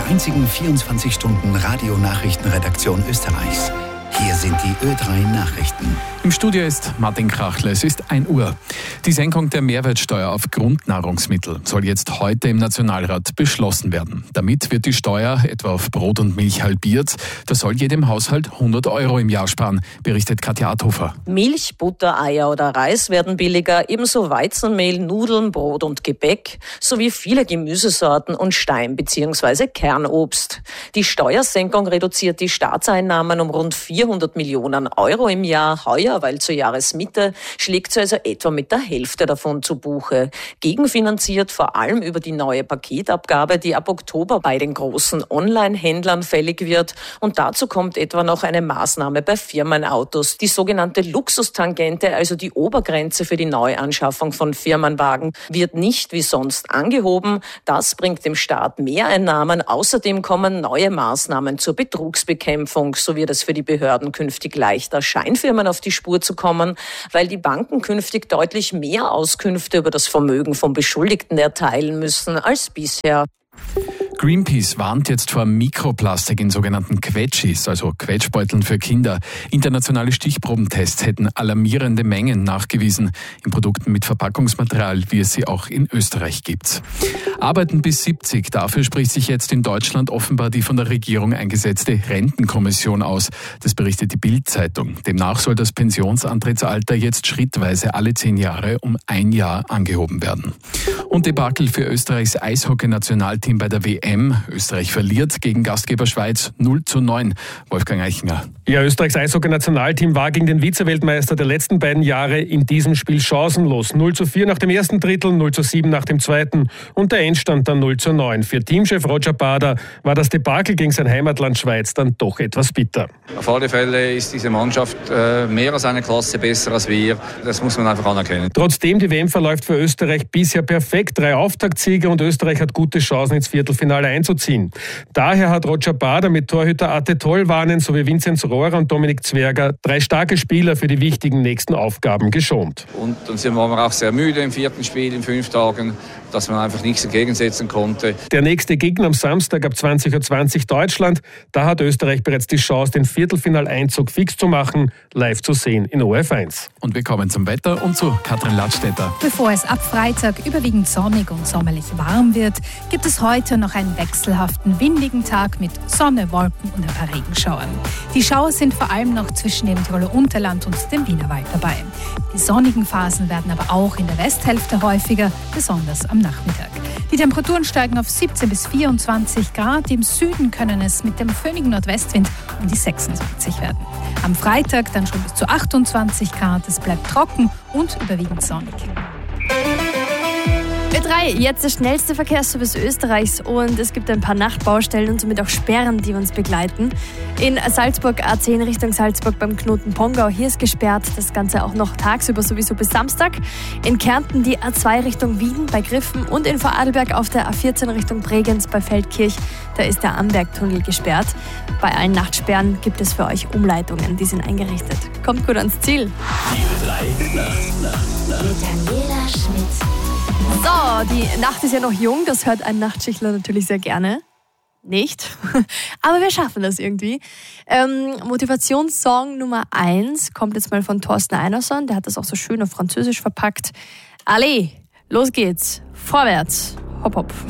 der einzigen 24-Stunden-Radio-Nachrichtenredaktion Österreichs. Hier sind die Ö3-Nachrichten. Im Studio ist Martin Krachle. Es ist 1 Uhr. Die Senkung der Mehrwertsteuer auf Grundnahrungsmittel soll jetzt heute im Nationalrat beschlossen werden. Damit wird die Steuer etwa auf Brot und Milch halbiert. Das soll jedem Haushalt 100 € im Jahr sparen, berichtet Katja Adhofer. Milch, Butter, Eier oder Reis werden billiger, ebenso Weizenmehl, Nudeln, Brot und Gebäck sowie viele Gemüsesorten und Stein- bzw. Kernobst. Die Steuersenkung reduziert die Staatseinnahmen um rund 400 Millionen € im Jahr. Heuer, weil zur Jahresmitte, schlägt sie also etwa mit der Hälfte davon zu Buche. Gegenfinanziert vor allem über die neue Paketabgabe, die ab Oktober bei den großen Online-Händlern fällig wird. Und dazu kommt etwa noch eine Maßnahme bei Firmenautos. Die sogenannte Luxustangente, also die Obergrenze für die Neuanschaffung von Firmenwagen, wird nicht wie sonst angehoben. Das bringt dem Staat Mehreinnahmen. Außerdem kommen neue Maßnahmen zur Betrugsbekämpfung. So wird es für die Behörden künftig leichter, Scheinfirmen auf die Spur zu kommen, weil die Banken künftig deutlich mehr Auskünfte über das Vermögen von Beschuldigten erteilen müssen als bisher. Greenpeace warnt jetzt vor Mikroplastik in sogenannten Quetschis, also Quetschbeuteln für Kinder. Internationale Stichprobentests hätten alarmierende Mengen nachgewiesen in Produkten mit Verpackungsmaterial, wie es sie auch in Österreich gibt. Arbeiten bis 70, dafür spricht sich jetzt in Deutschland offenbar die von der Regierung eingesetzte Rentenkommission aus. Das berichtet die Bild-Zeitung. Demnach soll das Pensionsantrittsalter jetzt schrittweise alle 10 Jahre um 1 Jahr angehoben werden. Und Debakel für Österreichs Eishockey-Nationalteam bei der WM. Österreich verliert gegen Gastgeber Schweiz 0:9. Wolfgang Eichinger. Ja, Österreichs Eishockey-Nationalteam war gegen den Vize-Weltmeister der letzten beiden Jahre in diesem Spiel chancenlos. 0:4 nach dem ersten Drittel, 0:7 nach dem zweiten und der Endstand dann 0:9. Für Teamchef Roger Bader war das Debakel gegen sein Heimatland Schweiz dann doch etwas bitter. Auf alle Fälle ist diese Mannschaft mehr als eine Klasse besser als wir. Das muss man einfach anerkennen. Trotzdem, die WM verläuft für Österreich bisher perfekt. 3 Auftaktsiege und Österreich hat gute Chancen ins Viertelfinale einzuziehen. Daher hat Roger Bader mit Torhüter Atte Tollwanen sowie Vinzenz Rohrer und Dominik Zwerger 3 starke Spieler für die wichtigen nächsten Aufgaben geschont. Und dann waren wir auch sehr müde im 4. Spiel in 5 Tagen, dass man einfach nichts entgegensetzen konnte. Der nächste Gegner am Samstag ab 20:20 Uhr Deutschland. Da hat Österreich bereits die Chance, den Viertelfinaleinzug fix zu machen, live zu sehen in ORF1. Und wir kommen zum Wetter und zu Katrin Ladstätter. Bevor es ab Freitag überwiegend sonnig und sommerlich warm wird, gibt es heute noch einen wechselhaften, windigen Tag mit Sonne, Wolken und ein paar Regenschauern. Die Schauer sind vor allem noch zwischen dem Tiroler Unterland und dem Wienerwald dabei. Die sonnigen Phasen werden aber auch in der Westhälfte häufiger, besonders am Nachmittag. Die Temperaturen steigen auf 17 bis 24 Grad. Im Süden können es mit dem föhnigen Nordwestwind um die 26 werden. Am Freitag dann schon bis zu 28 Grad. Es bleibt trocken und überwiegend sonnig. Ö3, jetzt der schnellste Verkehrsservice Österreichs und es gibt ein paar Nachtbaustellen und somit auch Sperren, die uns begleiten. In Salzburg A10 Richtung Salzburg beim Knoten Pongau, hier ist gesperrt, das Ganze auch noch tagsüber sowieso bis Samstag. In Kärnten die A2 Richtung Wien bei Griffen und in Vorarlberg auf der A14 Richtung Bregenz bei Feldkirch, da ist der Ambergtunnel gesperrt. Bei allen Nachtsperren gibt es für euch Umleitungen, die sind eingerichtet. Kommt gut ans Ziel. Die Ö3 Nacht. Daniela Schmidt. So, die Nacht ist ja noch jung, das hört ein Nachtschichtler natürlich sehr gerne. Nicht, aber wir schaffen das irgendwie. Motivationssong Nummer 1 kommt jetzt mal von Thorsten Einerson, der hat das auch so schön auf Französisch verpackt. Allez, los geht's, vorwärts, hopp hopp.